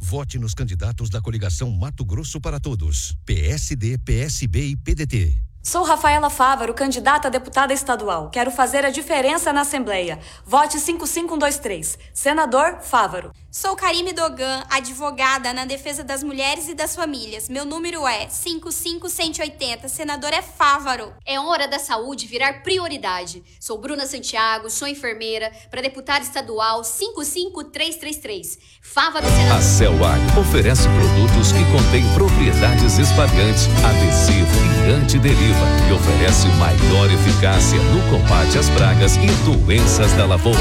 Vote nos candidatos da coligação Mato Grosso para Todos. PSD, PSB e PDT. Sou Rafaela Fávaro, candidata a deputada estadual. Quero fazer a diferença na Assembleia. Vote 55123. Senador Fávaro. Sou Karime Dogan, advogada na defesa das mulheres e das famílias. Meu número é 55180. Senador é Fávaro. É hora da saúde virar prioridade. Sou Bruna Santiago, sou enfermeira para deputada estadual 55333. Fávaro, senador. A Celwag oferece produtos que contêm propriedades espalhantes, adesivo e antideriva e oferece maior eficácia no combate às pragas e doenças da lavoura.